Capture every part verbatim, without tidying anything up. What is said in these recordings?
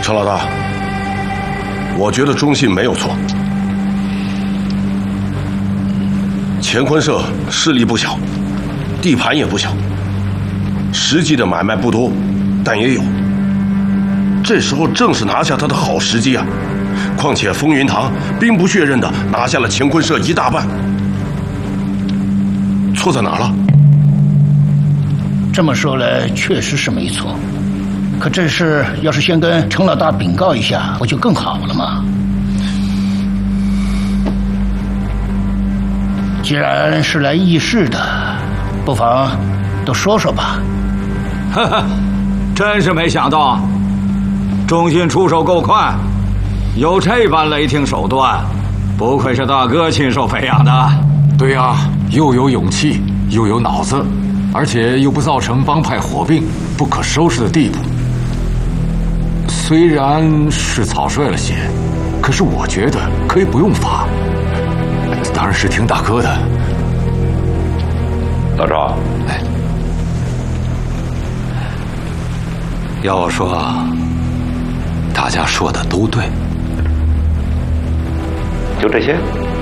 程老大，我觉得中信没有错。乾坤社势力不小，地盘也不小，实际的买卖不多，但也有。这时候正是拿下他的好时机啊！况且风云堂兵不血刃的拿下了乾坤社一大半，错在哪了？ 这么说来，确实是没错。可这事要是先跟程老大禀告一下，不就更好了吗？既然是来议事的，不妨都说说吧。 哈哈，真是没想到，中信出手够快，有这般雷霆手段，不愧是大哥亲手培养的。 对呀、啊，又有勇气，又有脑子，而且又不造成帮派火并不可收拾的地步。虽然是草率了些，可是我觉得可以不用罚。当然是听大哥的。 老赵， 哎， 要我说，大家说的都对。就这些。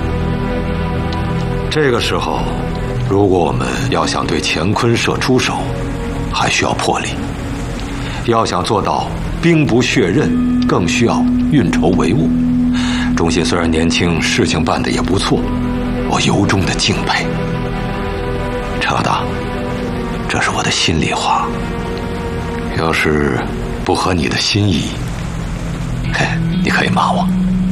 这个时候，如果我们要想对乾坤社出手，还需要魄力。要想做到兵不血刃，更需要运筹帷幄。中信虽然年轻，事情办得也不错，我由衷的敬佩。程老大，这是我的心里话。要是不合你的心意，嘿，你可以骂我。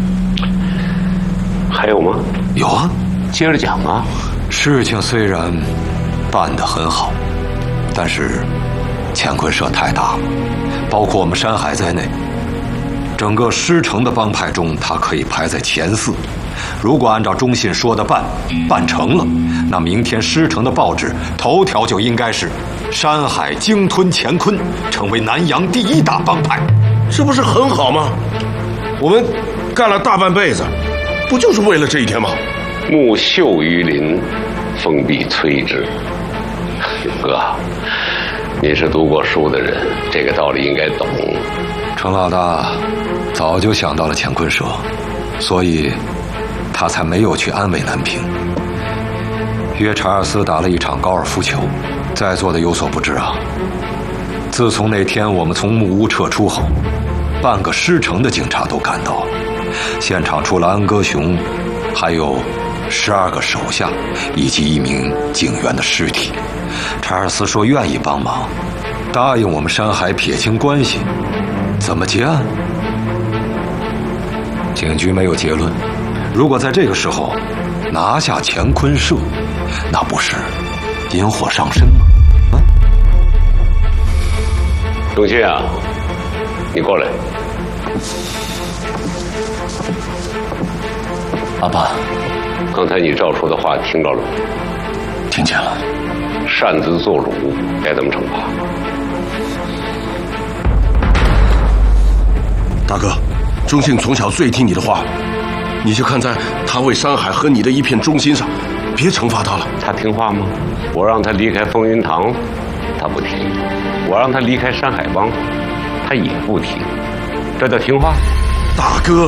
还有吗？有啊，接着讲啊。事情虽然办得很好，但是乾坤社太大了，包括我们山海在内，整个狮城的帮派中，它可以排在前四。如果按照中信说的办，办成了，那明天狮城的报纸头条就应该是山海鲸吞乾坤，成为南阳第一大帮派。 这不是很好吗？我们干了大半辈子，不就是为了这一天吗？ 木秀于林，风必摧之。勇哥，你是读过书的人，这个道理应该懂。程老大早就想到了乾坤社，所以他才没有去安慰南平，约查尔斯打了一场高尔夫球。在座的有所不知啊，自从那天我们从木屋撤出后，半个狮城的警察都赶到了，现场除了安哥雄，还有十二个手下以及一名警员的尸体。查尔斯说愿意帮忙，答应我们山海撇清关系。怎么结案？警局没有结论。如果在这个时候拿下乾坤社，那不是引火上身吗？啊！永信啊，你过来。 阿爸， 刚才你赵说的话听着了吗？ 听见了。 擅自作辱该怎么惩罚？ 大哥，中信从小最听你的话，你就看在他为山海和你的一片忠心上，别惩罚他了。 他听话吗？我让他离开风云堂，他不听；我让他离开山海帮，他也不听。这叫听话？ 大哥，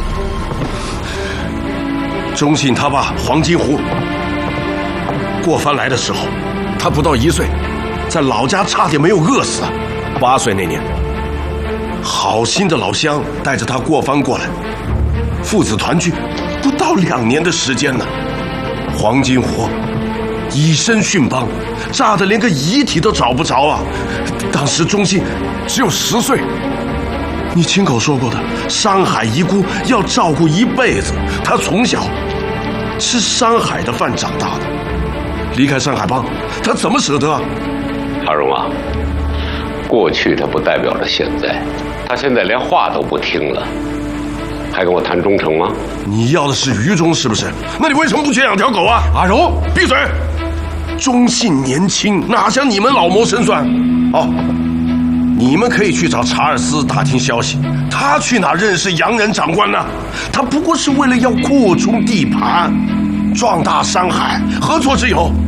中信他爸黄金湖过番来的时候，他不到一岁，在老家差点没有饿死。八岁那年，好心的老乡带着他过番过来，父子团聚，不到两年的时间呢。黄金湖以身殉帮，炸得连个遗体都找不着啊！当时中信只有十岁，你亲口说过的，山海遗孤要照顾一辈子。他从小吃山海的饭长大的，离开山海帮，他怎么舍得啊？ 阿荣啊，过去他不代表着现在，他现在连话都不听了，还跟我谈忠诚吗？ 你要的是愚忠是不是？那你为什么不去养条狗啊？ 阿荣， 闭嘴！中信年轻，哪像你们老谋深算？哦，你们可以去找查尔斯打听消息，他去哪认识洋人长官呢？他不过是为了要扩充地盘，壮大山海，何错之有？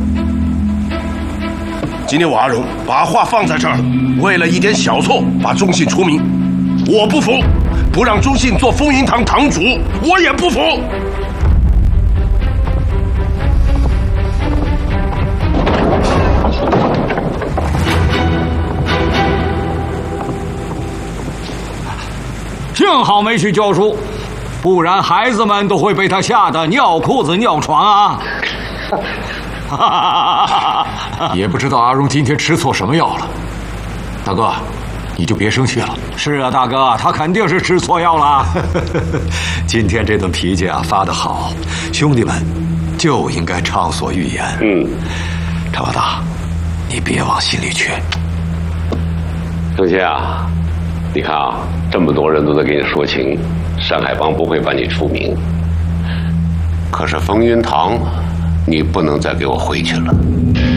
今天我阿荣把话放在这儿了，为了一点小错把中信除名， 我不服，不让忠信做丰银堂堂主，我也不服。 幸好没去教书，不然孩子们都会被他吓得尿裤子尿床啊！ 也不知道阿荣今天吃错什么药了。大哥，你就别生气了。 是啊，大哥，他肯定是吃错药了。 今天这顿脾气啊发得好，兄弟们就应该畅所欲言。 嗯， 常老大，你别往心里去。 程先啊，你看啊，这么多人都在给你说情，山海帮不会把你除名。可是风云堂，你不能再给我回去了。